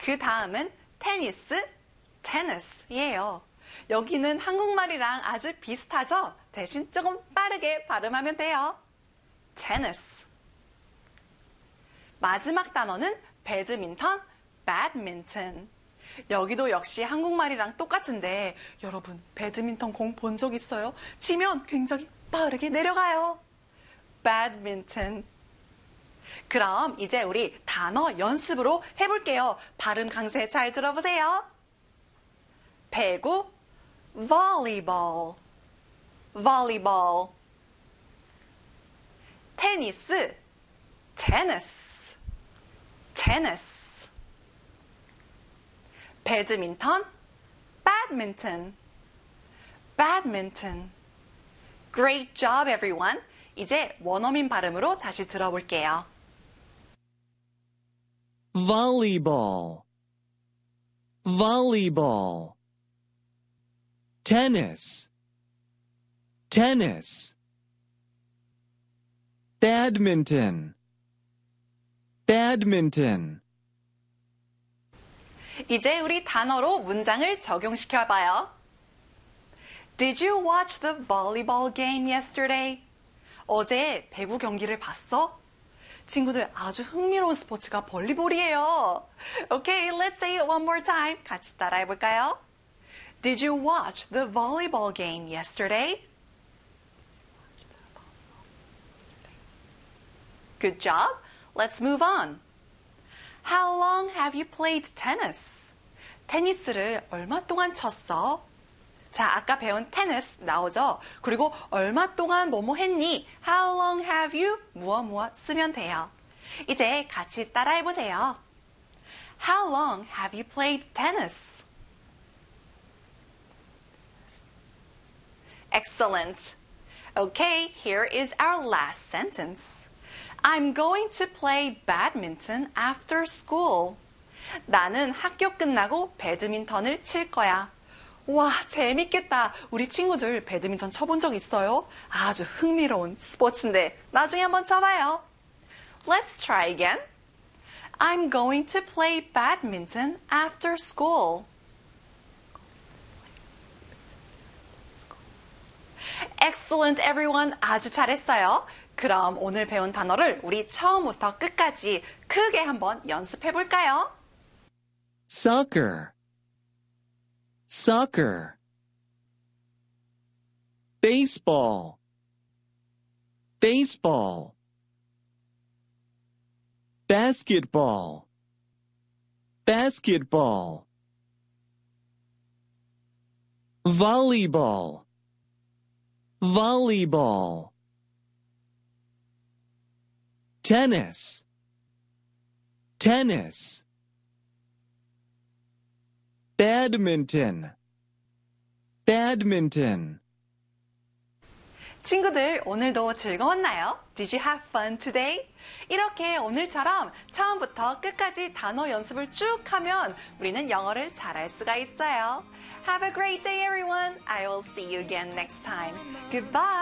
그 다음은 테니스, tennis예요. 여기는 한국말이랑 아주 비슷하죠? 대신 조금 빠르게 발음하면 돼요. tennis. 마지막 단어는 배드민턴, badminton. 여기도 역시 한국말이랑 똑같은데 여러분 배드민턴 공 본 적 있어요? 치면 굉장히 빠르게 내려가요. badminton. 그럼 이제 우리 단어 연습으로 해볼게요. 발음 강세 잘 들어보세요. 배구, volleyball, volleyball. 테니스, tennis, tennis. 배드민턴, badminton, badminton. Great job, everyone. 이제 원어민 발음으로 다시 들어볼게요. volleyball, volleyball. tennis, tennis. badminton, badminton. 이제 우리 단어로 문장을 적용시켜봐요. Did you watch the volleyball game yesterday? 어제 배구 경기를 봤어? 친구들 아주 흥미로운 스포츠가 볼리볼이에요. Okay, let's say it one more time. 같이 따라해볼까요? Did you watch the volleyball game yesterday? Good job. Let's move on. How long have you played tennis? 테니스를 얼마 동안 쳤어? 자, 아까 배운 tennis 나오죠? 그리고 얼마 동안 뭐뭐 했니? How long have you? 무엇 쓰면 돼요. 이제 같이 따라해보세요. How long have you played tennis? Excellent. Okay, here is our last sentence. I'm going to play badminton after school. 나는 학교 끝나고 배드민턴을 칠 거야. 와, 재밌겠다. 우리 친구들 배드민턴 쳐본 적 있어요? 아주 흥미로운 스포츠인데 나중에 한번 쳐봐요. Let's try again. I'm going to play badminton after school. Excellent, everyone. 아주 잘했어요. 그럼 오늘 배운 단어를 우리 처음부터 끝까지 크게 한번 연습해 볼까요? Soccer, soccer. baseball, baseball. basketball, basketball. volleyball, volleyball. tennis, tennis. badminton, badminton. 친구들, 오늘도 즐거웠나요? Did you have fun today? 이렇게 오늘처럼 처음부터 끝까지 단어 연습을 쭉 하면 우리는 영어를 잘할 수가 있어요. Have a great day, everyone. I will see you again next time. Goodbye.